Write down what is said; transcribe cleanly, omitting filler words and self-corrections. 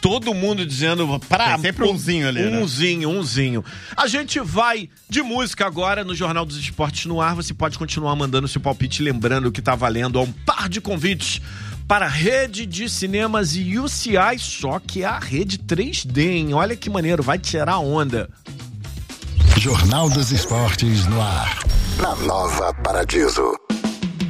Todo mundo dizendo Tem sempre umzinho ali, né? Umzinho. A gente vai de música agora no Jornal dos Esportes no ar. Você pode continuar mandando seu palpite, lembrando que tá valendo um par de convites para a rede de cinemas e UCI, só que é a rede 3D, hein? Olha que maneiro, vai tirar onda. Jornal dos Esportes no ar. Na Nova Paradiso.